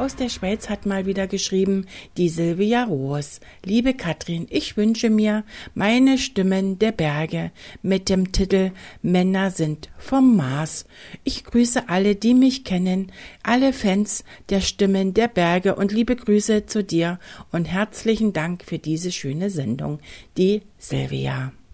aus der Schweiz hat mal wieder geschrieben, die Silvia Roos. Liebe Katrin, ich wünsche mir meine Stimmen der Berge mit dem Titel Männer sind vom Mars. Ich grüße alle, die mich kennen, alle Fans der Stimmen der Berge und liebe Grüße zu dir und herzlichen Dank für diese schöne Sendung, die Silvia.